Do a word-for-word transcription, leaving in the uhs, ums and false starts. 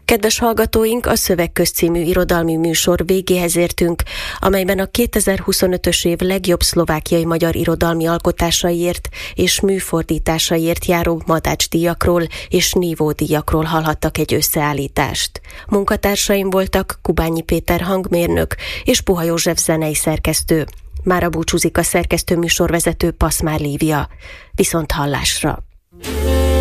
Kedves hallgatóink, a Szövegköz című irodalmi műsor végéhez értünk, amelyben a kétezer-huszonötös év legjobb szlovákiai magyar irodalmi alkotásaiért és műfordításaiért járó Madács-díjakról és Nívó-díjakról hallhattak egy összeállítást. Munkatársaim voltak Kubányi Péter hangmérnök és Puha József zenei szerkesztő. Mára búcsúzik a szerkesztő műsorvezető Paszmár Lívia. Viszont hallásra!